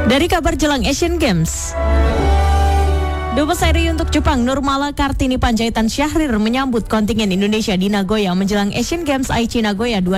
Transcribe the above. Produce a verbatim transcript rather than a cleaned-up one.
Dari kabar jelang Asian Games, Dubes R I untuk Jepang Nurmala Kartini Panjaitan Syahrir menyambut kontingen Indonesia di Nagoya menjelang Asian Games Aichi Nagoya